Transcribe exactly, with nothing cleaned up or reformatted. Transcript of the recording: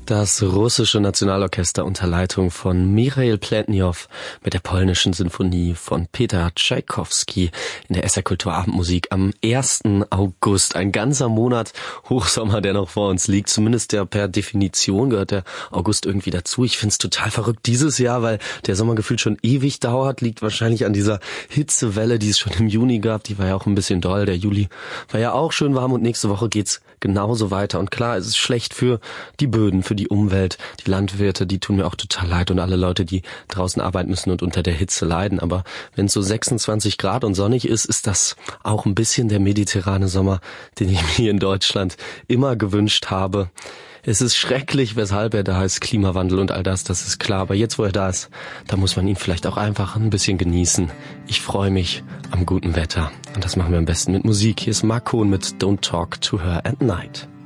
Das russische Nationalorchester unter Leitung von Michail Pletniow mit der polnischen Sinfonie von Peter Tschaikowski in der S R Kulturabendmusik am ersten August. Ein ganzer Monat Hochsommer, der noch vor uns liegt. Zumindest ja per Definition gehört der August irgendwie dazu. Ich find's total verrückt dieses Jahr, weil der Sommer gefühlt schon ewig dauert. Liegt wahrscheinlich an dieser Hitzewelle, die es schon im Juni gab. Die war ja auch ein bisschen doll. Der Juli war ja auch schön warm und nächste Woche geht's genauso weiter. Und klar, es ist schlecht für die Böden, für die Umwelt, die Landwirte, die tun mir auch total leid und alle Leute, die draußen arbeiten müssen und unter der Hitze leiden. Aber wenn es so sechsundzwanzig Grad und sonnig ist, ist das auch ein bisschen der mediterrane Sommer, den ich mir hier in Deutschland immer gewünscht habe. Es ist schrecklich, weshalb er da ist, Klimawandel und all das, das ist klar. Aber jetzt, wo er da ist, da muss man ihn vielleicht auch einfach ein bisschen genießen. Ich freue mich am guten Wetter. Und das machen wir am besten mit Musik. Hier ist Mark Cohn mit Don't Talk to Her at Night.